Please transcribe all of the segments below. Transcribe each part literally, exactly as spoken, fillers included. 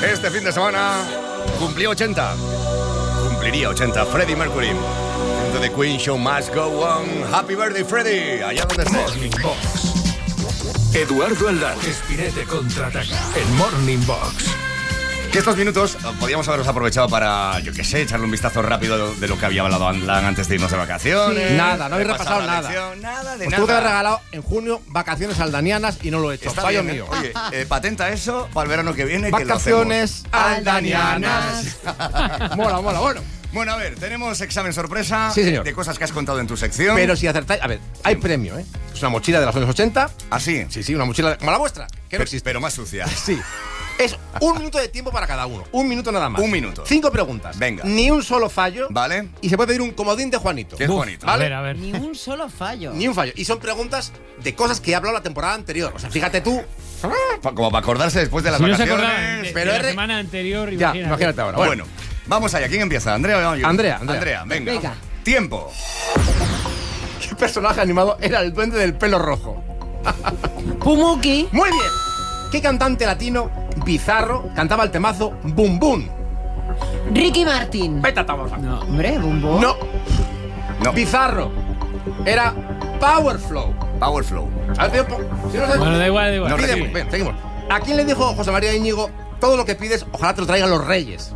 Este fin de semana cumplió ochenta. Cumpliría ochenta Freddie Mercury. Dentro de Queen Show Must Go On. Happy birthday, Freddie. Allá donde estés. Morning Box. Eduardo Aldán. Espinete contraataca. El Morning Box. Que estos minutos podíamos haberlos aprovechado para, yo qué sé, echarle un vistazo rápido de lo que había hablado Aldán antes de irnos de vacaciones. Sí. Nada, no habéis repasado la nada. lección, nada de Pues nada. tuve que haber regalado en junio vacaciones aldanianas y no lo he hecho. Está Fallo bien, ¿eh? mío. Oye, eh, patenta eso para el verano que viene. Vacaciones que lo hacemos. aldanianas. mola, mola, bueno. Bueno, a ver, tenemos examen sorpresa. Sí, señor. De cosas que has contado en tu sección. Pero si acertáis, a ver, hay premio, ¿eh? Es una mochila de los años ochenta. ¿Ah, sí? Sí, sí, una mochila como la vuestra, que no Pero, existe. pero más sucia. Sí. Es un minuto de tiempo para cada uno. Un minuto nada más. Un minuto. Cinco preguntas. Venga. Ni un solo fallo. Vale. Y se puede pedir un comodín de Juanito. ¿Qué es Juanito? ¿Vale? A ver, a ver. Ni un solo fallo. Ni un fallo. Y son preguntas de cosas que he hablado la temporada anterior. O sea, fíjate tú. Pa- Como para acordarse después de las Si no se vacaciones. acordaban de, pero de es la re- semana anterior, Ya, imagínate. imagínate ahora. Bueno. Bueno, vamos allá. ¿Quién empieza? ¿Andrea o yo? Andrea, Andrea. Andrea, venga. Venga. Tiempo. ¿qué personaje animado era el duende del pelo rojo? Pumuki. Muy bien. ¿Qué cantante latino bizarro cantaba el temazo Boom Boom? Ricky Martin. Vete a tabaco. No. Hombre, Bumbo. No. No. Bizarro. Era Power Flow. Power Flow. A ver, pido po- si no sabes- Bueno, da igual, da igual. No, Pide- repite. ven, seguimos. ¿A quién le dijo José María Íñigo? Todo lo que pides, ojalá te lo traigan los reyes.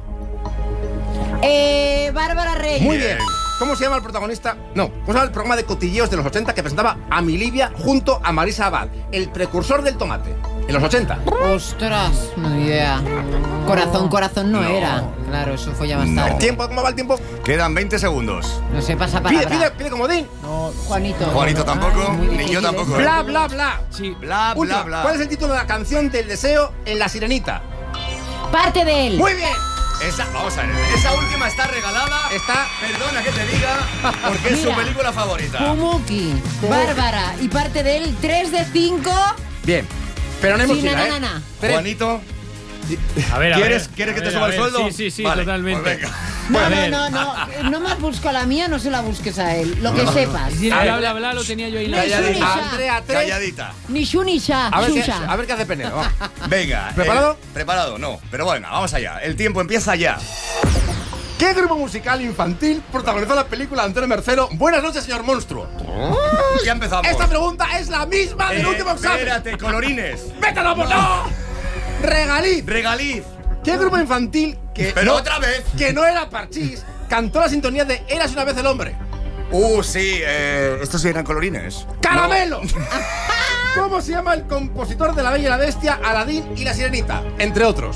Eh, Bárbara Reyes. Muy Bien. bien. ¿Cómo se llama el protagonista? No, ¿cómo se llama el programa de cotilleos de los ochenta que presentaba a Mi Livia junto a Marisa Abad? El precursor del tomate. En los ochenta. Ostras, no idea. Corazón, corazón no, No. era. Claro, eso fue ya más No. tarde. ¿Tiempo? ¿Cómo va el tiempo? Quedan veinte segundos. No sé, pasa Pide, palabra. pide, pide comodín. No, Juanito. Juanito tampoco, Ay, muy ni difícil, yo ¿eh? tampoco. ¿eh? Bla, bla, bla. Sí. Bla, bla, Última. bla. ¿Cuál es el título de la canción del deseo en La Sirenita? Parte de él. Muy bien. Esa, vamos a ver, esa última está regalada. Está- Perdona que te diga, porque es su Mira. película favorita. Pumuki. Bárbara. Y parte de él, tres de cinco. Bien. Pero no hay Sí, mochila, na, ¿eh? na, na, na. Tres. Juanito, A ver, a ¿Quieres- ver. quieres que A te ver, suba a el ver. sueldo? Sí, sí, sí, Vale, totalmente. pues venga. No, A no, ver. no, no. No me busco la mía, no se la busques a él. Lo que no, no. sepas. Sí, A bla, ver, bla, bla, lo tenía yo ahí. en la- Calla- Calladita. Shusha. Andrea, tres. Calladita. Ni shu ni sha. A ver, qué, Shusha. a ver qué hace Penedo. Vamos. Venga. ¿Preparado? eh, preparado, no. Pero bueno, vamos allá. El tiempo empieza ya. ¿Qué grupo musical infantil protagonizó la película de Antonio Mercero? Buenas noches, señor monstruo. Ya empezamos. Esta pregunta es la misma del Eh, último examen. Espérate, colorines. ¡Vete a la bo- ¡No! Regaliz. Regaliz. ¿Qué grupo infantil que Pero no, otra vez. que no era Parchís cantó la sintonía de Eras una vez el hombre? Uh, sí, eh, estos sí eran colorines. ¡Caramelo! ¿Cómo se llama el compositor de La Bella y la Bestia, Aladín y La Sirenita? Entre otros.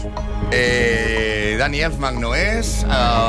Eh, Danny Elfman no es.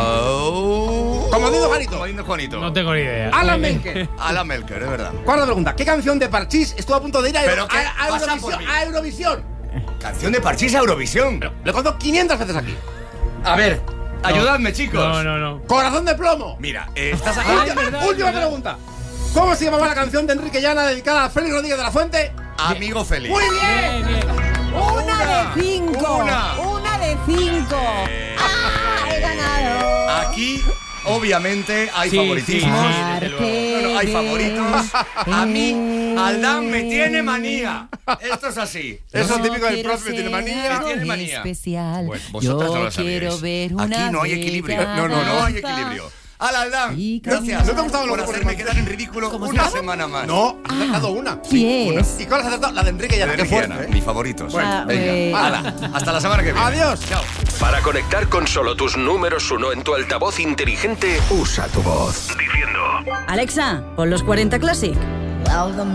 Uh, Comodín de Juanito. Comodín de Juanito. No tengo ni idea. Alan Eh, Menken. Alan Melker, es verdad. Cuarta pregunta. ¿Qué canción de Parchís estuvo a punto de ir a, ¿Pero a- qué? a Pasa Eurovisión? por mí. A Eurovisión. Canción de Parchís a Eurovisión. Le contó quinientas veces aquí. A ver, ayudadme, chicos. No, no, no. Corazón de plomo. Mira, eh, estás aquí. Ay, Última, verdad, última verdad. pregunta. ¿Cómo se llamaba la canción de Enrique Llana dedicada a Félix Rodríguez de la Fuente? Amigo feliz. ¡Muy bien! Bien, bien. Una de cinco. una. Una de cinco. ¡Ah! He ganado. Aquí, obviamente, hay Sí, favoritismos. sí, sí, desde luego. No, no, hay favoritos. A mí, Aldán me tiene manía. Esto es así. Eso No típico del quiero profe, tiene ser manía. algo Tiene manía. especial. Bueno, vosotras Yo no lo sabíais. quiero ver una Aquí no hay equilibrio. bella No, no, no hay danza. equilibrio. Al Aldán, Y gracias. ¿No te gustaban los por grupos hacerme de quedar en ridículo ¿Cómo se una llama? semana más. No, has acertado una. ¿Quién una. es? ¿Y cuál has acertado? La de Enrique Llana. De Qué Enrique fuerte, Llana, ¿eh? mis favoritos. Ah, Venga, eh. hala, hasta la semana que viene. Adiós. Chao. Para conectar con solo tus números uno en tu altavoz inteligente, usa tu voz. Diciendo. Alexa, pon los cuarenta Classic.